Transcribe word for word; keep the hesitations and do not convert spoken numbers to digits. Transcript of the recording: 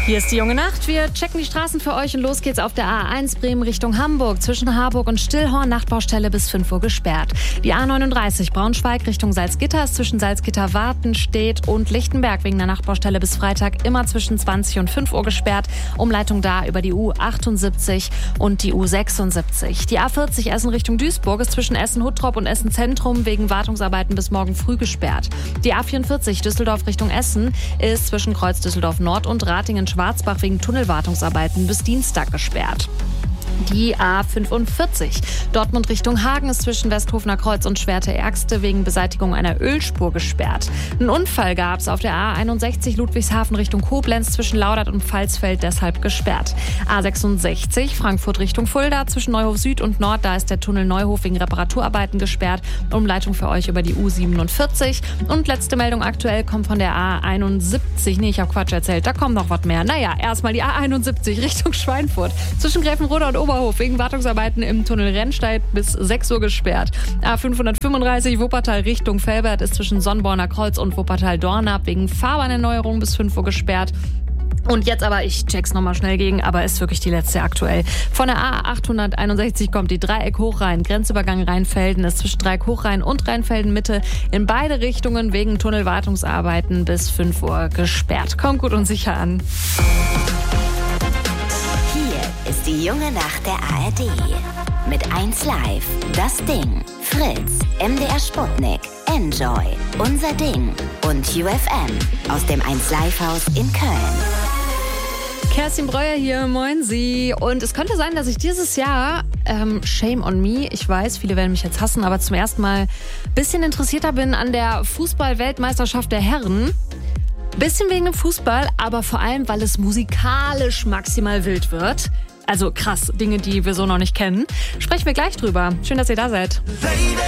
Hier ist die junge Nacht. Wir checken die Straßen für euch und los geht's auf der A eins Bremen Richtung Hamburg. Zwischen Harburg und Stillhorn Nachtbaustelle bis fünf Uhr gesperrt. Die A neununddreißig Braunschweig Richtung Salzgitter ist zwischen Salzgitter, Wartenstedt und Lichtenberg wegen der Nachtbaustelle bis Freitag immer zwischen zwanzig und fünf Uhr gesperrt. Umleitung da über die U achtundsiebzig und die U sechsundsiebzig. Die A vierzig Essen Richtung Duisburg ist zwischen Essen-Huttrop und Essen-Zentrum wegen Wartungsarbeiten bis morgen früh gesperrt. Die A vierundvierzig Düsseldorf Richtung Essen ist zwischen Kreuz Düsseldorf Nord und Ratingen-Schwarzbach wegen Tunnelwartungsarbeiten bis Dienstag gesperrt. Die A fünfundvierzig Dortmund Richtung Hagen ist zwischen Westhofener Kreuz und Schwerte-Ergste wegen Beseitigung einer Ölspur gesperrt. Einen Unfall gab es auf der A einundsechzig Ludwigshafen Richtung Koblenz zwischen Laudert und Pfalzfeld, deshalb gesperrt. A sechsundsechzig Frankfurt Richtung Fulda zwischen Neuhof Süd und Nord, da ist der Tunnel Neuhof wegen Reparaturarbeiten gesperrt. Umleitung für euch über die U siebenundvierzig. Und letzte Meldung aktuell kommt von der A einundsiebzig. Nee, ich habe Quatsch erzählt, da kommt noch was mehr. Naja, erstmal die A einundsiebzig Richtung Schweinfurt. Zwischen Gräfenrode und Oberhof wegen Wartungsarbeiten im Tunnel Rennsteig bis sechs Uhr gesperrt. A fünfhundertfünfunddreißig Wuppertal Richtung Velbert ist zwischen Sonnborner Kreuz und Wuppertal-Dornap wegen Fahrbahnerneuerung bis fünf Uhr gesperrt. Und jetzt aber, ich check's nochmal schnell gegen, aber ist wirklich die letzte aktuell. Von der A achthunderteinundsechzig kommt die Dreieck Hochrhein. Grenzübergang Rheinfelden ist zwischen Dreieck Hochrhein und Rheinfelden Mitte in beide Richtungen wegen Tunnelwartungsarbeiten bis fünf Uhr gesperrt. Kommt gut und sicher an. Ist die junge Nacht der A R D. Mit eins Live, Das Ding, Fritz, M D R Sputnik, Enjoy, Unser Ding und U F M aus dem eins Live Haus in Köln. Kerstin Breuer hier, moin Sie. Und es könnte sein, dass ich dieses Jahr, ähm, shame on me, ich weiß, viele werden mich jetzt hassen, aber zum ersten Mal ein bisschen interessierter bin an der Fußball-Weltmeisterschaft der Herren. Bisschen wegen dem Fußball, aber vor allem, weil es musikalisch maximal wild wird. Also krass, Dinge, die wir so noch nicht kennen. Sprechen wir gleich drüber. Schön, dass ihr da seid. Baby.